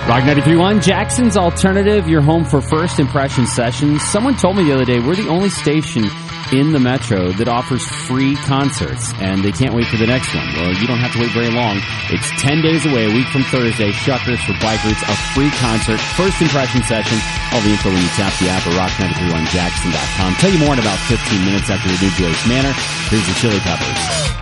Rock 93.1, Jackson's Alternative, your home for first impression sessions. Someone told me the other day we're the only station in the metro that offers free concerts, and they can't wait for the next one. Well, you don't have to wait very long. It's 10 days away, a week from Thursday. Shuckers for Bike Roots, a free concert, first impression session. All the info when you tap the app or rock931jackson.com. Tell you more in about 15 minutes after the new Joyce Manor. Here's the Chili Peppers.